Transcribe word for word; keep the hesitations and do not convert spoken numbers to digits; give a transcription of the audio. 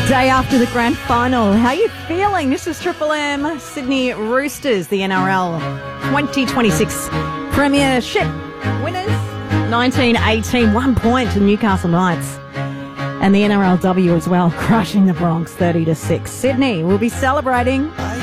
Day after the grand final. How are you feeling? This is Triple M. Sydney Roosters, the N R L twenty twenty-six Premiership winners. nineteen eighteen, one point to Newcastle Knights. And the N R L W as well, crushing the Bronx thirty to six. Sydney will be celebrating